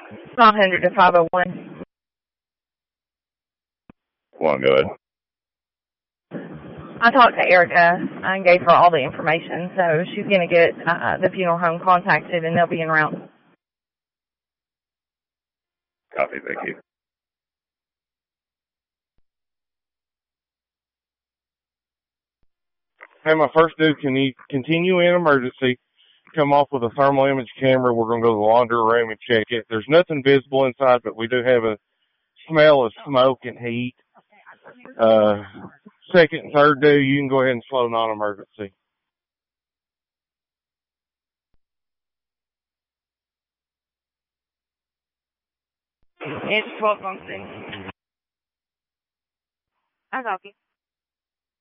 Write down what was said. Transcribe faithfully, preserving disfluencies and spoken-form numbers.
five hundred to five oh one. One, go ahead. I talked to Erica and gave her all the information, so she's going to get uh, the funeral home contacted, and they'll be en route. Copy, thank you. Hey, my first dude, can you continue in emergency? Come off with a thermal image camera. We're going to go to the laundry room and check it. There's nothing visible inside, but we do have a smell of smoke and heat. Uh, second and third dude, you can go ahead and slow non-emergency. It's twelve something. I copy.